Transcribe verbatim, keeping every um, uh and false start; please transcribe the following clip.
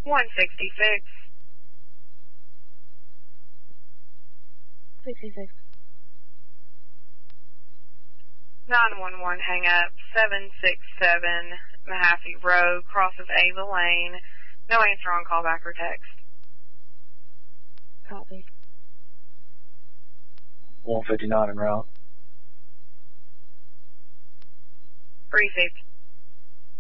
one sixty-six. sixty-six. nine one one hang up, seven six seven Mahaffey Road, crosses Ava Lane. No answer on callback or text. Copy. one fifty-nine en route. three fifty.